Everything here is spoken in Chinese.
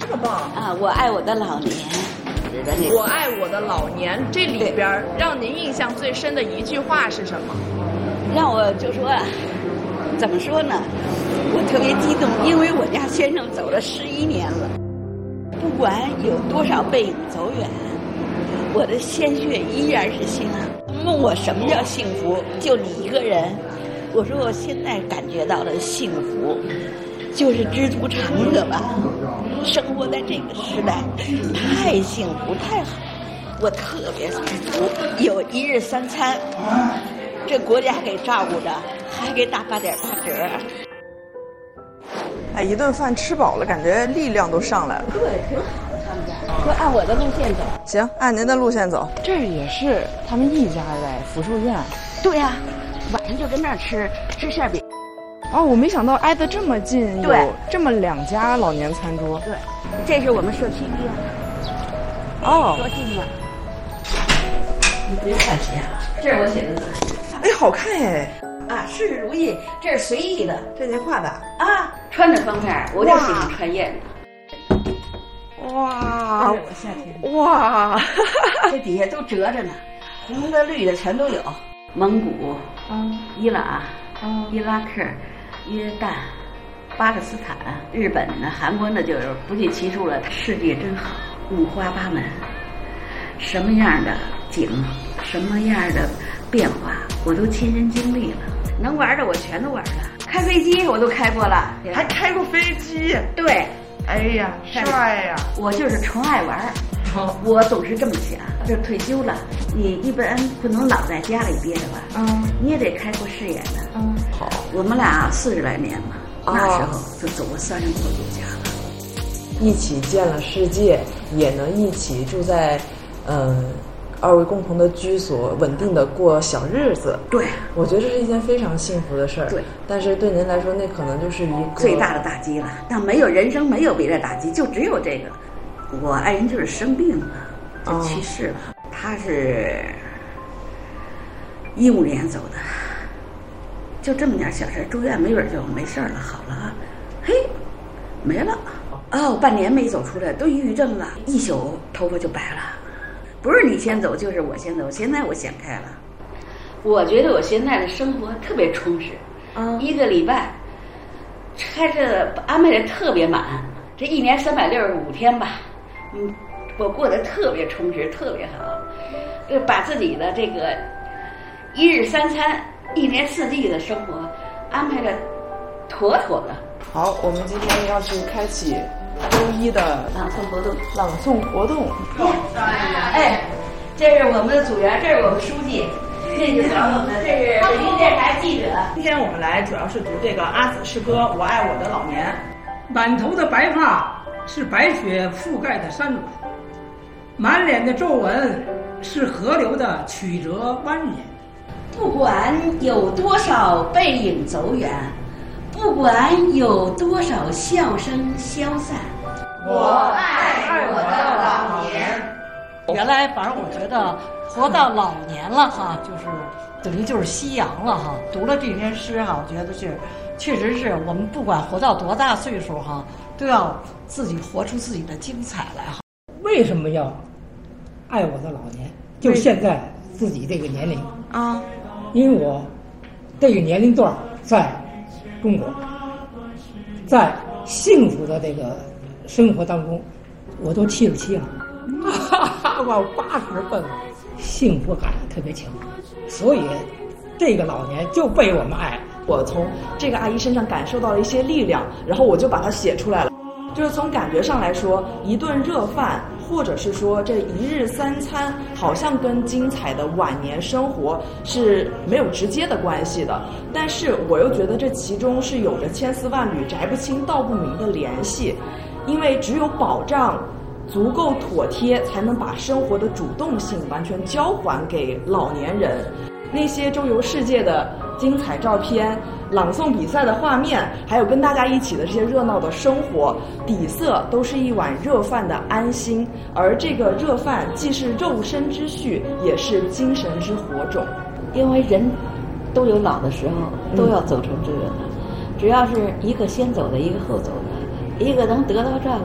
么棒啊！我爱我的老年， 我爱我的老年，这里边让您印象最深的一句话是什么？ 让我就说，怎么说呢？我特别激动，因为我家先生走了11年了，不管有多少背影走远，我的鲜血依然是心啊。问我什么叫幸福？就你一个人。我说我现在感觉到的幸福，就是知足常乐吧。生活在这个时代，太幸福太好，我特别知足，有一日三餐，这国家给照顾着，还给打8.8折。 哎，一顿饭吃饱了，感觉力量都上来了。 对，挺好的，他们家就按我的路线走。 行，按您的路线走。 这儿也是他们一家在福寿院。 对呀，晚上就跟那儿吃馅饼。 哦，我没想到挨得这么近， 对， 有这么2家老年餐桌。 对，这是我们社区医院。 哦， 多近啊！你别看谁啊，这是我写的字。 哎，好看哎！ 啊，事事如意，这是随意的， 这您画的啊，穿着方片，我就喜欢穿艳的。 哇， 我夏天哇， 这底下都折着呢，红的绿的全都有。蒙古、伊朗、伊拉克、约旦、巴勒斯坦、日本呢、韩国呢，就是不计其数了。世界真好，五花八门，什么样的景，什么样的变化，我都亲身经历了。能玩的我全都玩了，开飞机我都开过了， 还开过飞机。 对， 哎呀，帅呀！ 我就是纯爱玩。我总是这么想，这退休了，你一般不能老在家里憋着吧？你也得开阔视野的。 好， 我们俩40来年嘛，那时候就走过3人国度家了， 一起见了世界，也能一起住在2位共同的居所，稳定的过小日子。 对， 我觉得这是一件非常幸福的事儿。 对， 但是对您来说，那可能就是一个最大的打击了。但没有人生没有别的打击，就只有这个。我爱人就是生病了，就去世了。他是15年走的，就这么点小事，住院没准就没事了，好了，嘿，没了。哦，半年没走出来，都抑郁症了，一宿头发就白了。不是你先走，就是我先走。现在我想开了，我觉得我现在的生活特别充实。1个礼拜，开着安排的特别满，这1年365天吧。我过得特别充实，特别好，把自己的这个1日3餐、1年4季的生活安排的妥妥的。 好，我们今天要去开启周1的朗诵活动。 朗诵活动。 哎，这是我们的组员，这是我们书记，这是我们，这是北京电视台记者。 今天我们来主要是读这个阿紫诗歌《我爱我的老年》。 满头的白发是白雪覆盖的山峦，满脸的皱纹是河流的曲折蜿蜒。 不管有多少背影走远，不管有多少笑声消散， 我爱我的老年。 原来反正我觉得活到老年了哈，就是等于就是夕阳了哈。读了这篇诗哈，我觉得是确实是我们不管活到多大岁数哈，都要自己活出自己的精彩来哈。 为什么要爱我的老年？就现在自己这个年龄啊， 因为我这个年龄段在中国，在幸福的这个生活当中，我都77了，我80分了，幸福感特别强，所以这个老年就被我们爱。 我从这个阿姨身上感受到了一些力量，然后我就把它写出来了。就是从感觉上来说，一顿热饭，或者是说这1日3餐，好像跟精彩的晚年生活是没有直接的关系的。但是我又觉得这其中是有着千丝万缕、摘不清道不明的联系，因为只有保障足够妥帖，才能把生活的主动性完全交还给老年人。那些周游世界的精彩照片、朗诵比赛的画面，还有跟大家一起的这些热闹的生活，底色都是一碗热饭的安心。而这个热饭既是肉身之序，也是精神之火种。 因为人都有老的时候，都要走成这个的。只要是一个先走的，一个后走的，一个能得到照顾，